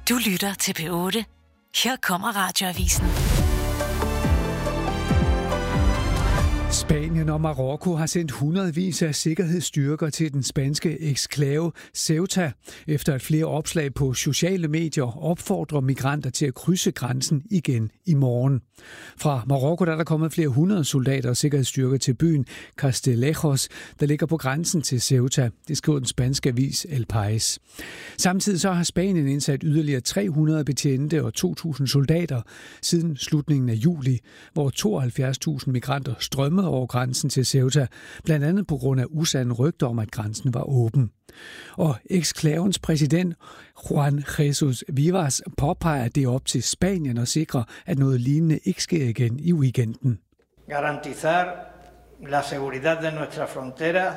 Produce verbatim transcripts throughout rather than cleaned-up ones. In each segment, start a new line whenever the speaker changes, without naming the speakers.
Du lytter til P otte. Her kommer Radioavisen.
Spanien og Marokko har sendt hundredvis af sikkerhedsstyrker til den spanske eksklave Ceuta, efter at flere opslag på sociale medier opfordrer migranter til at krydse grænsen igen i morgen. Fra Marokko der er der kommet flere hundrede soldater og sikkerhedsstyrker til byen Castillejos, der ligger på grænsen til Ceuta. Det skriver den spanske avis El País. Samtidig så har Spanien indsat yderligere tre hundrede betjente og to tusind soldater siden slutningen af juli, hvor tooghalvfjerds tusind migranter strømmede over grænsen til Ceuta, blandt andet på grund af usande rygter om, at grænsen var åben. Og eksklavens præsident Juan Jesus Vivas påpeger, at det er op til Spanien at sikre, at noget lignende ikke sker igen i weekenden.
Garantizar la seguridad de nuestra frontera.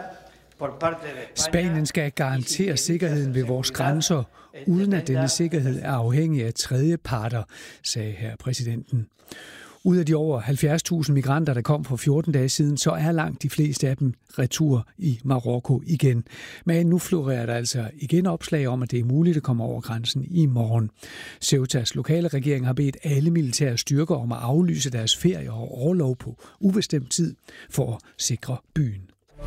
Spanien skal garantere sikkerheden ved vores grænser, uden at denne sikkerhed er afhængig af tredjeparter, sagde her præsidenten. Ud af de over halvfjerds tusind migranter, der kom for fjorten dage siden, så er langt de fleste af dem retur i Marokko igen. Men nu florerer der altså igen opslag om, at det er muligt at komme over grænsen i morgen. Ceutas lokale regering har bedt alle militære styrker om at aflyse deres ferie og orlov på ubestemt tid for at sikre byen.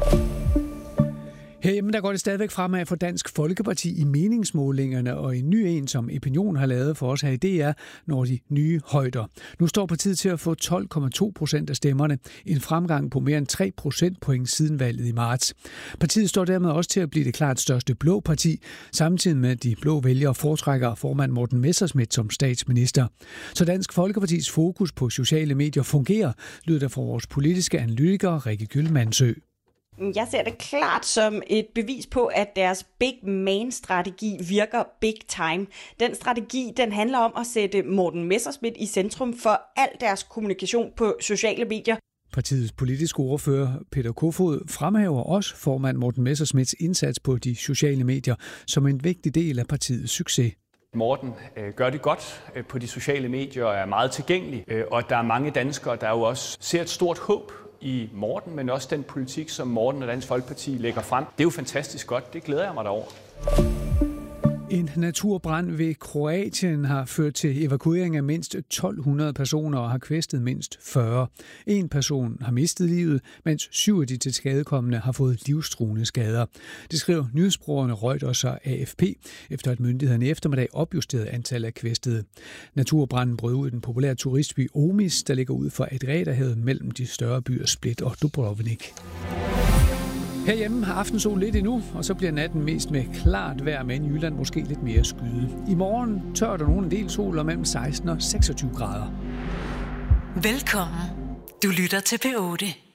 Herhjemme der går det stadigvæk fremad for Dansk Folkeparti i meningsmålingerne, og en ny en, som Opinion har lavet for os her i D R, når de nye højder. Nu står partiet til at få tolv komma to procent af stemmerne, en fremgang på mere end tre procentpoint siden valget i marts. Partiet står dermed også til at blive det klart største blå parti, samtidig med at de blå vælgere foretrækker formand Morten Messerschmidt som statsminister. Så Dansk Folkepartis fokus på sociale medier fungerer, lyder der fra vores politiske analytiker Rikke Gyldmannsø.
Jeg ser det klart som et bevis på, at deres Big Man-strategi virker big time. Den strategi den handler om at sætte Morten Messerschmidt i centrum for al deres kommunikation på sociale medier.
Partiets politiske ordfører Peter Kofod fremhæver også formand Morten Messerschmidts indsats på de sociale medier som en vigtig del af partiets succes.
Morten øh, gør det godt øh, på de sociale medier og er meget tilgængelig, øh, og der er mange danskere, der jo også ser et stort håb i Morten, men også den politik, som Morten og Dansk Folkeparti lægger frem. Det er jo fantastisk godt. Det glæder jeg mig derover.
En naturbrand ved Kroatien har ført til evakuering af mindst tolv hundrede personer og har kvæstet mindst fyrre. En person har mistet livet, mens syv af de tilskadekomne har fået livstruende skader. Det skriver nyhedsbrugerne Reuters og A F P, efter at myndighederne i eftermiddag opjusterede antallet af kvæstede. Naturbranden brød ud i den populære turistby Omis, der ligger ud for Adriaterhavet mellem de større byer Split og Dubrovnik. Herhjemme har aftensol lidt endnu, og så bliver natten mest med klart vejr, men i Jylland måske lidt mere skyde. I morgen tør der nogen en del sol og mellem seksten og seksogtyve grader.
Velkommen. Du lytter til P otte.